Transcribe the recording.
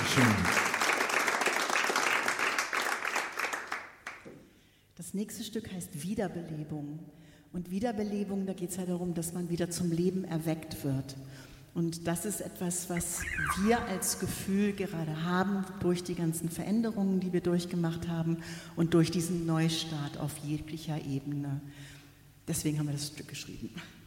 Dankeschön. Das nächste Stück heißt Wiederbelebung. Und Wiederbelebung, da geht es ja darum, dass man wieder zum Leben erweckt wird. Und das ist etwas, was wir als Gefühl gerade haben durch die ganzen Veränderungen, die wir durchgemacht haben und durch diesen Neustart auf jeglicher Ebene. Deswegen haben wir das Stück geschrieben.